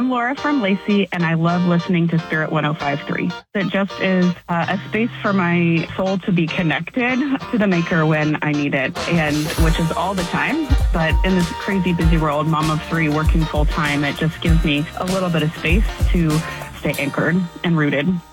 I'm Laura from Lacey, and I love listening to Spirit 105.3. It just is a space for my soul to be connected to the Maker when I need it, and which is all the time. But in this crazy busy world, mom of three, working full time, it just gives me a little bit of space to stay anchored and rooted.